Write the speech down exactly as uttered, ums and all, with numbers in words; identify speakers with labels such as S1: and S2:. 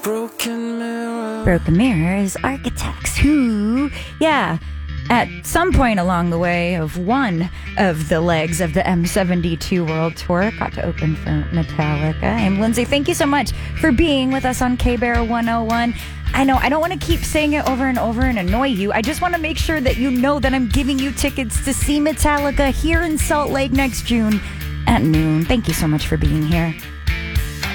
S1: Broken mirror.
S2: Broken Mirrors Architects, who, yeah, at some point along the way of one of the legs of the M seventy-two World Tour, got to open for Metallica. I'm Lindsay. Thank you so much for being with us on K-Bear one oh one. I know I don't want to keep saying it over and over and annoy you. I just want to make sure that you know that I'm giving you tickets to see Metallica here in Salt Lake next June at noon. Thank you so much for being here.